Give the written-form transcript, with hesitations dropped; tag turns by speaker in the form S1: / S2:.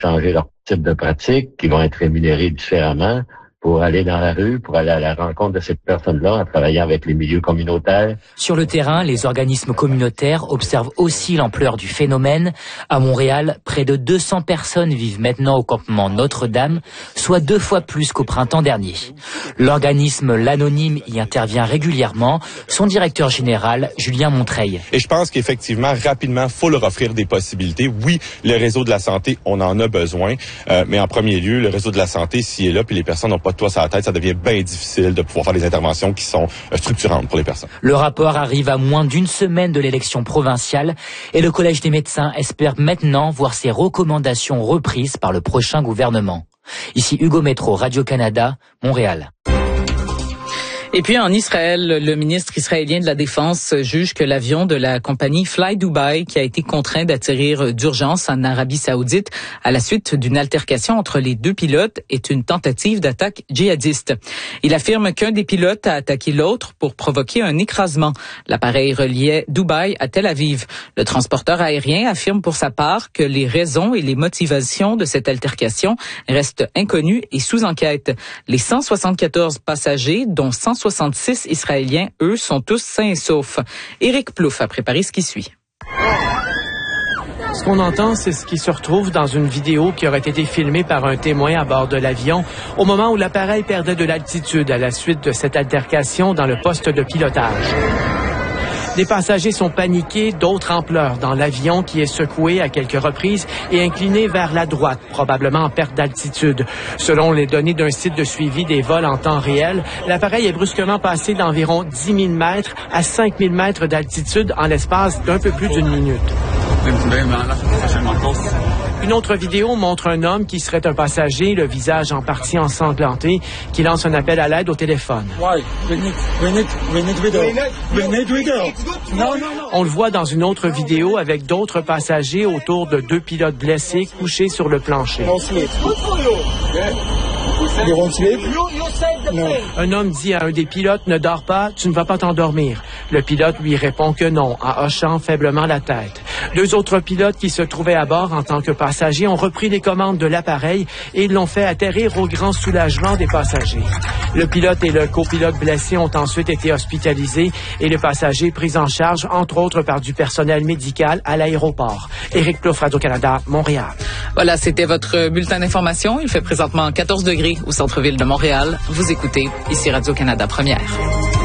S1: changer leur type de pratique, qui vont être rémunérés différemment pour aller dans la rue, pour aller à la rencontre de cette personne-là en travaillant avec les milieux communautaires.
S2: Sur le terrain, les organismes communautaires observent aussi l'ampleur du phénomène. À Montréal, près de 200 personnes vivent maintenant au campement Notre-Dame, soit 2 fois plus qu'au printemps dernier. L'organisme L'Anonyme y intervient régulièrement. Son directeur général, Julien Montreil.
S3: Et je pense qu'effectivement, rapidement, faut leur offrir des possibilités. Oui, le réseau de la santé, on en a besoin, mais en premier lieu, le réseau de la santé, s'il est là, puis les personnes n'ont pas de toit sur la tête, ça devient bien difficile de pouvoir faire des interventions qui sont structurantes pour les personnes.
S2: Le rapport arrive à moins d'une semaine de l'élection provinciale et le Collège des médecins espère maintenant voir ses recommandations reprises par le prochain gouvernement. Ici Hugo Métro, Radio-Canada, Montréal.
S4: Et puis en Israël, le ministre israélien de la Défense juge que l'avion de la compagnie Fly Dubai, qui a été contraint d'atterrir d'urgence en Arabie Saoudite à la suite d'une altercation entre les 2 pilotes, est une tentative d'attaque djihadiste. Il affirme qu'un des pilotes a attaqué l'autre pour provoquer un écrasement. L'appareil reliait Dubaï à Tel Aviv. Le transporteur aérien affirme pour sa part que les raisons et les motivations de cette altercation restent inconnues et sous enquête. Les 174 passagers, dont 166 Israéliens, eux, sont tous sains et saufs. Éric Plouffe a préparé ce qui suit.
S5: Ce qu'on entend, c'est ce qui se retrouve dans une vidéo qui aurait été filmée par un témoin à bord de l'avion au moment où l'appareil perdait de l'altitude à la suite de cette altercation dans le poste de pilotage. Des passagers sont paniqués, d'autres en pleurs dans l'avion qui est secoué à quelques reprises et incliné vers la droite, probablement en perte d'altitude. Selon les données d'un site de suivi des vols en temps réel, l'appareil est brusquement passé d'environ 10 000 mètres à 5 000 mètres d'altitude en l'espace d'un peu plus d'une minute. Une autre vidéo montre un homme qui serait un passager, le visage en partie ensanglanté, qui lance un appel à l'aide au téléphone. On le voit dans une autre vidéo avec d'autres passagers autour de 2 pilotes blessés couchés sur le plancher. Un homme dit à un des pilotes « Ne dors pas, tu ne vas pas t'endormir ». Le pilote lui répond que non, en hochant faiblement la tête. 2 autres pilotes qui se trouvaient à bord en tant que passagers ont repris les commandes de l'appareil et ils l'ont fait atterrir au grand soulagement des passagers. Le pilote et le copilote blessés ont ensuite été hospitalisés et les passagers pris en charge, entre autres par du personnel médical à l'aéroport. Éric Plouffe, Radio-Canada, Montréal.
S4: Voilà, c'était votre bulletin d'information. Il fait présentement 14 degrés au centre-ville de Montréal. Vous écoutez ici Radio-Canada Première.